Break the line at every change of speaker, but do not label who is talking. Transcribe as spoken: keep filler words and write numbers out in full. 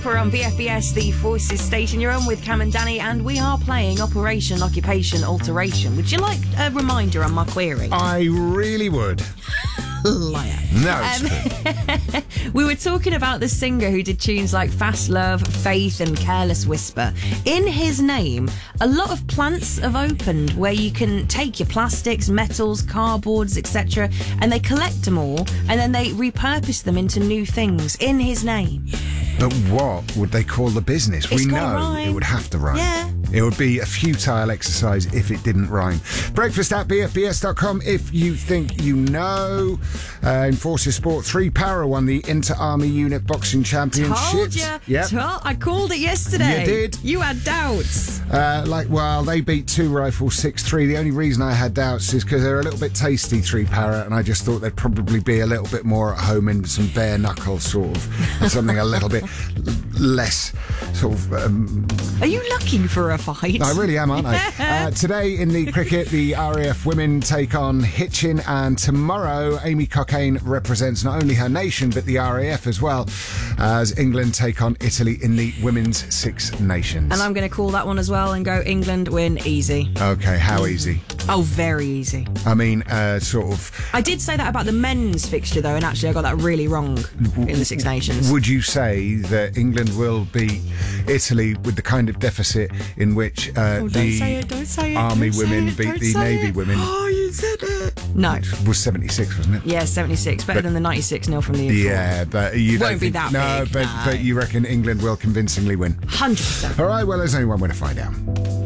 We're on B F B S, the Forces station. You're on with Cam and Danny, and we are playing Operation Occupation Alteration. Would you like a reminder on my query?
I really would.
Liar.
No, it's
Um, we were talking about the singer who did tunes like Fast Love, Faith and Careless Whisper. In his name, a lot of plants have opened where you can take your plastics, metals, cardboards, et cetera, and they collect them all and then they repurpose them into new things in his name.
But what would they call the business?
It's
we
gotta
know
rhyme.
it would have to rhyme.
Yeah.
It would be a futile exercise if it didn't rhyme. Breakfast at b f b s dot com if you think you know. Uh, in Forces Sport, three Para won the Inter-Army Unit Boxing Championships.
Told you.
Yep.
Told- I called it yesterday.
You did.
You had doubts.
Uh, like, well, they beat Two Rifles six three. The only reason I had doubts is because they're a little bit tasty, three Para, and I just thought they'd probably be a little bit more at home in some bare knuckle sort of, and something a little bit less sort of... Um,
Are you looking for a fight?
I really am, aren't I? uh, today in the cricket, the R A F women take on Hitchin, and tomorrow Amy Cockaine represents not only her nation but the R A F as well, as England take on Italy in the Women's Six Nations.
And I'm going to call that one as well and go England win easy.
Okay, how easy?
Oh, very easy.
I mean, uh, sort of...
I did say that about the men's fixture, though, and actually I got that really wrong in the Six Nations.
Would you say that England will beat Italy with the kind of deficit in which uh,
Oh, don't
the
say it, don't say it,
Army
don't say
women
it,
beat
don't
the
say
Navy
it.
women?
Oh, you said it. No.
It was seventy-six, wasn't it?
Yeah, seventy-six. Better
But-
than the ninety-six nil from the year before.
Yeah, but you don't
Won't be
think,
that
no,
big,
but
no.
but you reckon England will convincingly win?
one hundred percent.
All right, well, there's only one way to find out.